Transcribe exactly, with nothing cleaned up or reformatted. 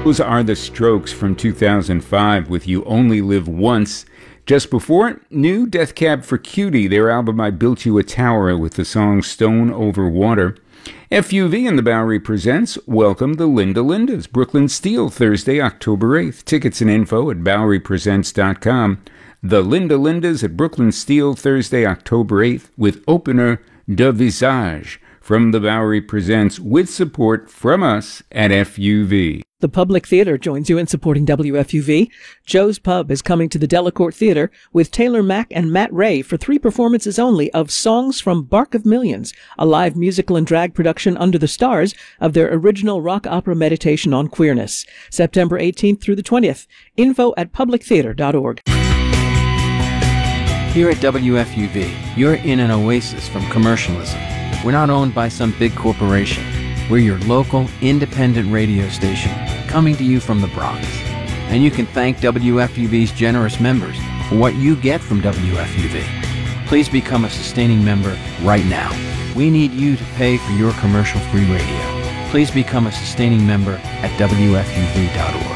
Those are the Strokes from two thousand five with You Only Live Once. Just before it, new Death Cab for Cutie, their album I Built You a Tower with the song Stone Over Water. F U V and the Bowery presents Welcome the Linda Lindas, Brooklyn Steel, Thursday, October eighth. Tickets and info at bowery presents dot com. The Linda Lindas at Brooklyn Steel, Thursday, October eighth, with opener De Visage from the Bowery Presents, with support from us at F U V. The Public Theater joins you in supporting W F U V. Joe's Pub is coming to the Delacorte Theater with Taylor Mack and Matt Ray for three performances only of Songs from Bark of Millions, a live musical and drag production under the stars of their original rock opera Meditation on Queerness. September eighteenth through the twentieth. Info at public theater dot org. Here at W F U V, you're in an oasis from commercialism. We're not owned by some big corporation. We're your local, independent radio station, coming to you from the Bronx. And you can thank W F U V's generous members for what you get from W F U V. Please become a sustaining member right now. We need you to pay for your commercial-free radio. Please become a sustaining member at W F U V dot org.